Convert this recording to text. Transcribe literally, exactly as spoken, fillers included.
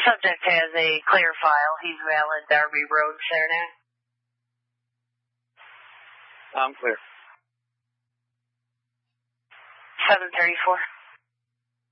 Subject has a clear file. He's valid Darby Road, Saranac. I'm clear. seven thirty-four.